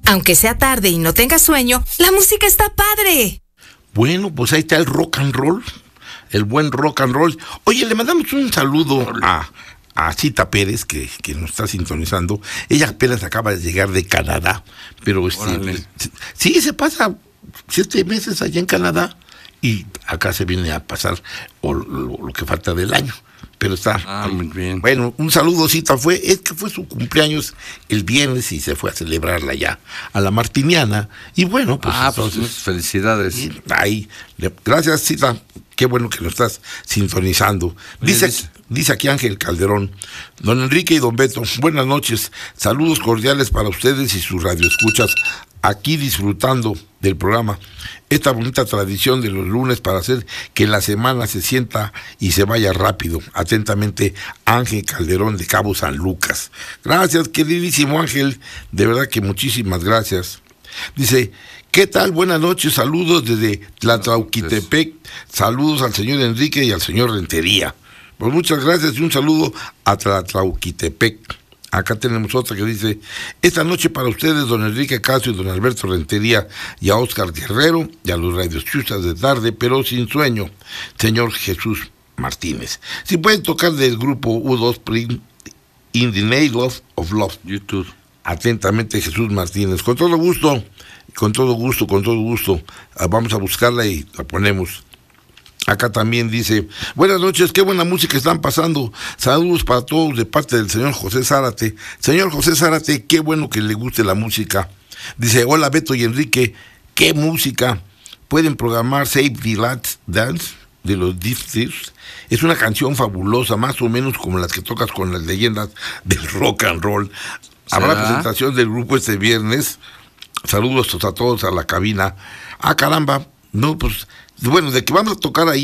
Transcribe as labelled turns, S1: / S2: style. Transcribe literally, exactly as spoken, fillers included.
S1: Aunque sea tarde y no tengas sueño, la música está padre.
S2: Bueno, pues ahí está el rock and roll, el buen rock and roll. Oye, le mandamos un saludo a, a Cita Pérez, que, que nos está sintonizando. Ella apenas acaba de llegar de Canadá, pero este, sí, se pasa siete meses allá en Canadá y acá se viene a pasar o, lo, lo que falta del año. Pero está
S3: ah, muy bien.
S2: Bueno, un saludo, Cita. Fue, es que fue su cumpleaños el viernes y se fue a celebrarla ya a la Martiniana. Y bueno, pues
S3: ah,
S2: entonces.
S3: Pues, felicidades.
S2: Y, ahí, le, gracias, Cita. Qué bueno que nos estás sintonizando. Dice, dice, dice aquí Ángel Calderón, don Enrique y don Beto, buenas noches. Saludos cordiales para ustedes y sus radioescuchas. Aquí disfrutando del programa, esta bonita tradición de los lunes para hacer que la semana se sienta y se vaya rápido. Atentamente, Ángel Calderón de Cabo San Lucas. Gracias, queridísimo Ángel, de verdad que muchísimas gracias. Dice, ¿qué tal? Buenas noches, saludos desde Tlatlauquitepec, saludos al señor Enrique y al señor Rentería. Pues muchas gracias y un saludo a Tlatlauquitepec. Acá tenemos otra que dice, esta noche para ustedes, don Enrique Casio y don Alberto Rentería, y a Óscar Guerrero, y a los radioescuchas de tarde, pero sin sueño, señor Jesús Martínez. Si pueden tocar del grupo U dos Print, In the Name of Love.
S3: YouTube.
S2: Atentamente, Jesús Martínez. Con todo gusto, con todo gusto, con todo gusto. Vamos a buscarla y la ponemos. Acá también dice, buenas noches, qué buena música están pasando. Saludos para todos de parte del señor José Zárate. Señor José Zárate, qué bueno que le guste la música. Dice, hola Beto y Enrique, qué música. ¿Pueden programar Save the Last Dance de los Deep Thieves? Es una canción fabulosa, más o menos como las que tocas con las leyendas del rock and roll. Habrá ¿será? Presentación del grupo este viernes. Saludos a todos a la cabina. Ah, caramba, no, pues, bueno, de que vamos a tocar ahí.